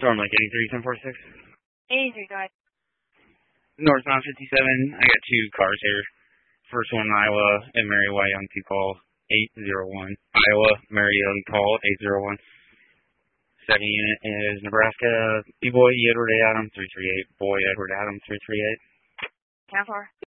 Storm Lake 83746. 83, go ahead. Northbound 57. I got two cars here. First one, Iowa, and Mary Y. Young to call 801. Iowa, Mary Young call 801. Second unit is Nebraska, B-Boy Edward Adams 338. Boy Edward Adams 338. 10-4.